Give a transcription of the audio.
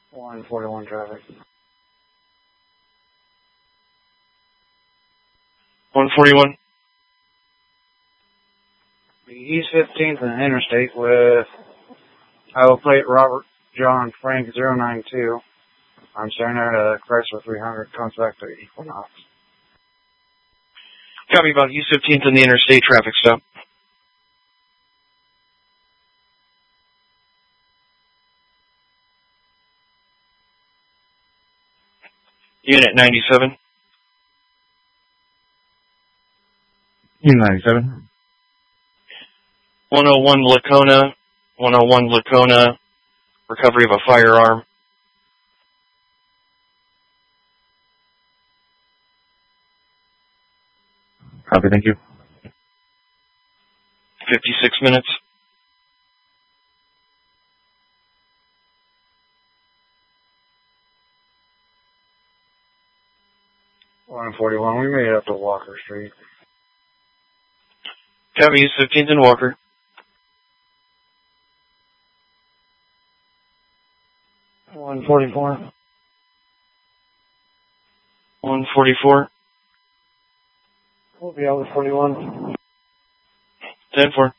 141 traffic. 141. The East 15th and Interstate with Iowa plate Robert John Frank 092. I'm staring at a Chrysler 300. Comes back to Equinox. Copy about East 15th and the Interstate traffic stop. Unit 97. Unit 97. 101 Lacona. 101 Lacona. Recovery of a firearm. Copy, thank you. 56 minutes. $141. We made it up to Walker Street. Copy, East 15th and Walker. $144. 144. We'll be over 41. 10-4.